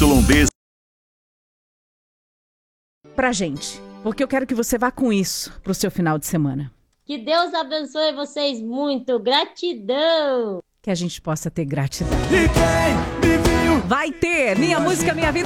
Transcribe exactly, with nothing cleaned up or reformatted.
D. Pra gente, porque eu quero que você vá com isso pro seu final de semana. Que Deus abençoe vocês muito. Gratidão. Que a gente possa ter gratidão. E quem me viu Vai ter! Minha música, minha vida.